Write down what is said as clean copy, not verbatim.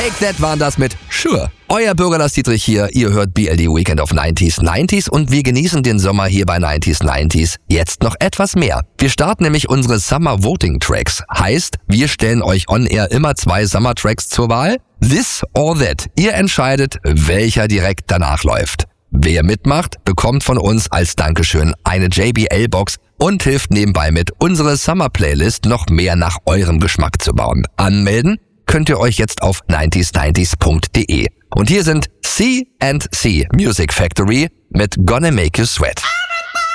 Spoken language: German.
Take That waren das mit Sure. Euer Bürger Lars Dietrich hier, ihr hört BLD Weekend of 90s und wir genießen den Sommer hier bei 90s jetzt noch etwas mehr. Wir starten nämlich unsere Summer Voting Tracks. Heißt, wir stellen euch on air immer 2 Summer Tracks zur Wahl. This or that. Ihr entscheidet, welcher direkt danach läuft. Wer mitmacht, bekommt von uns als Dankeschön eine JBL-Box und hilft nebenbei mit, unsere Summer-Playlist noch mehr nach eurem Geschmack zu bauen. Anmelden könnt ihr euch jetzt auf 90s90s.de. Und hier sind C&C Music Factory mit Gonna Make You Sweat.